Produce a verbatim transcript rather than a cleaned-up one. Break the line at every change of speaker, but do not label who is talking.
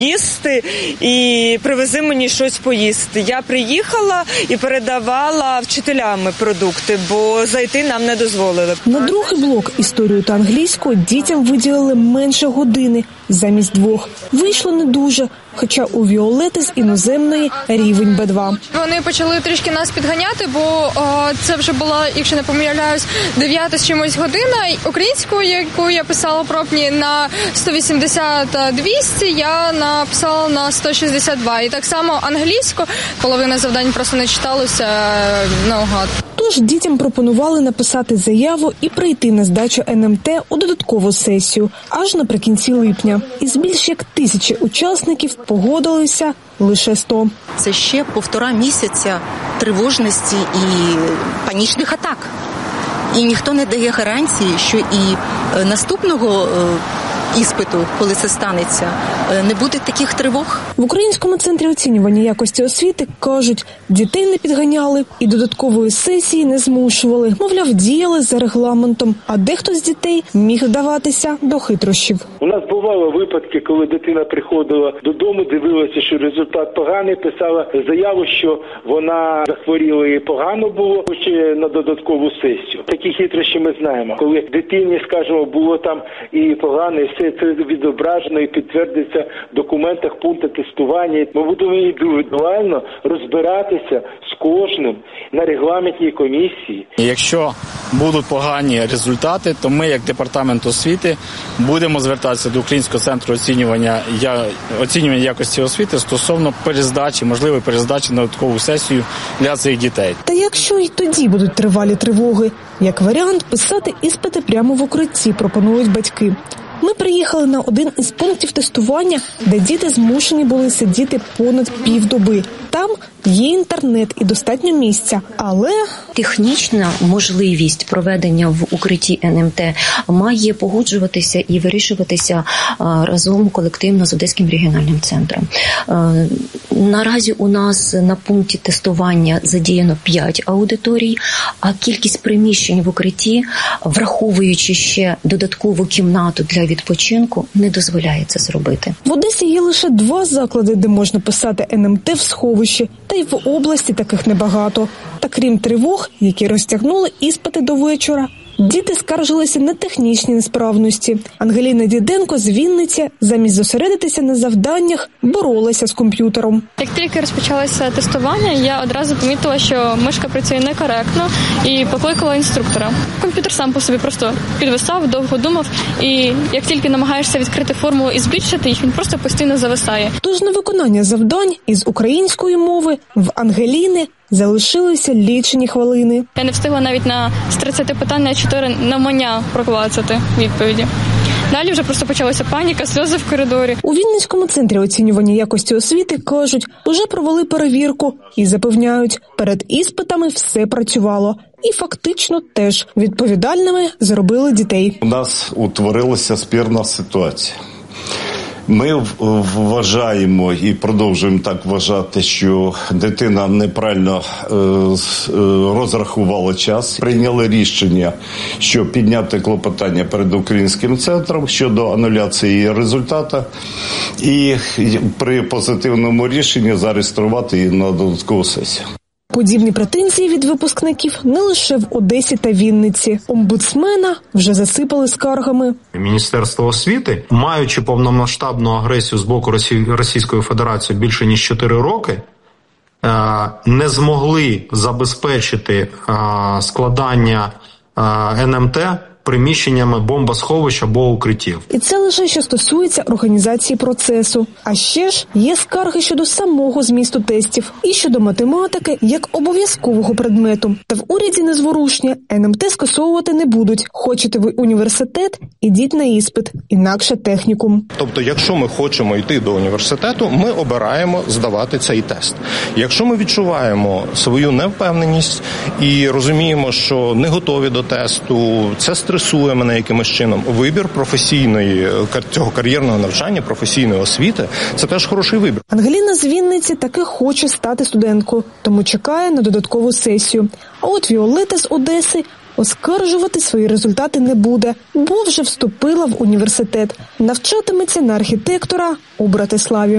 їсти і привези мені щось поїсти. Я приїхала і передавала вчителями продукти, бо зайти нам не дозволили.
На другий блок історію та англійську дітям виділили менше години замість двох. Вийшло не дуже, хоча у Віолети з іноземної рівень Б два.
Вони почали трішки нас підганяти, бо о, це вже була, якщо не помиляюсь, дев'ята з чимось година. Українську, яку я писала пробні на сто вісімдесят двісті, я написала на сто шістдесят два. І так само англійську, половина завдань просто не читалося наугад.
Тож дітям пропонували написати заяву і прийти на здачу ен ем те у додаткову сесію аж наприкінці липня. Із більш як тисячі учасників погодилися лише сто.
Це ще півтора місяця тривожності і панічних атак. І ніхто не дає гарантії, що і наступного іспиту, коли це станеться, не буде таких тривог.
В Українському центрі оцінювання якості освіти кажуть, дітей не підганяли і додаткової сесії не змушували. Мовляв, діяли за регламентом, а дехто з дітей міг вдаватися до хитрощів.
У нас бували випадки, коли дитина приходила додому, дивилася, що результат поганий, писала заяву, що вона захворіла і погано було, ще на додаткову сесію. Такі хитрощі ми знаємо. Коли дитині, скажімо, було там і погано, і все це відображено і підтвердиться в документах пункту тестування. Ми будемо індивідуально розбиратися з кожним на регламентній комісії.
Якщо будуть погані результати, то ми, як департамент освіти, будемо звертатися до Українського центру оцінювання, оцінювання якості освіти стосовно перездачі, можливої перездачі на додаткову сесію для цих дітей.
Та якщо й тоді будуть тривалі тривоги, як варіант, писати іспити прямо в укритті, пропонують батьки. Ми приїхали на один із пунктів тестування, де діти змушені були сидіти понад півдоби. Там є інтернет і достатньо місця, але...
Технічна можливість проведення в укритті ен ем те має погоджуватися і вирішуватися разом колективно з Одеським регіональним центром. Наразі у нас на пункті тестування задіяно п'ять аудиторій, а кількість приміщень в укритті, враховуючи ще додаткову кімнату для відпочинку, не дозволяє це зробити.
В Одесі є лише два заклади, де можна писати ен ем те в сховищі, та й в області таких небагато. Та крім тривог, які розтягнули іспити до вечора, діти скаржилися на технічні несправності. Ангеліна Діденко з Вінниці замість зосередитися на завданнях боролася з комп'ютером.
Як тільки розпочалося тестування, я одразу помітила, що мишка працює некоректно і покликала інструктора. Комп'ютер сам по собі просто підвисав, довго думав, і як тільки намагаєшся відкрити формулу і збільшити їх, він просто постійно зависає.
Тож на виконання завдань із української мови в Ангеліни залишилися лічені хвилини.
Я не встигла навіть на з тридцяти питань на чотири навмання проклацати відповіді. Далі вже просто почалася паніка, сльози в коридорі.
У Вінницькому центрі оцінювання якості освіти кажуть, уже провели перевірку і запевняють, перед іспитами все працювало. І фактично теж відповідальними зробили дітей.
У нас утворилася спірна ситуація. Ми вважаємо і продовжуємо так вважати, що дитина неправильно розрахувала час. Прийняли рішення, що підняти клопотання перед Українським центром щодо ануляції її результату і при позитивному рішенні зареєструвати її на додаткову сесію.
Подібні претензії від випускників не лише в Одесі та Вінниці. Омбудсмена вже засипали скаргами.
Міністерство освіти, маючи повномасштабну агресію з боку Російської Федерації більше ніж чотири роки, не змогли забезпечити складання ен ем те приміщеннями бомбосховищ або укриттів.
І це лише що стосується організації процесу. А ще ж є скарги щодо самого змісту тестів і щодо математики як обов'язкового предмету. Та в уряді незворушні, ен ем те скасовувати не будуть. Хочете ви університет – ідіть на іспит, інакше технікум.
Тобто, якщо ми хочемо йти до університету, ми обираємо здавати цей тест. Якщо ми відчуваємо свою невпевненість і розуміємо, що не готові до тесту, це стресує мене якимось чином. Вибір професійної, цього кар'єрного навчання, професійної освіти – це теж хороший вибір.
Ангеліна з Вінниці таки хоче стати студенткою, тому чекає на додаткову сесію. А от Віолета з Одеси оскаржувати свої результати не буде, бо вже вступила в університет. Навчатиметься на архітектора у Братиславі.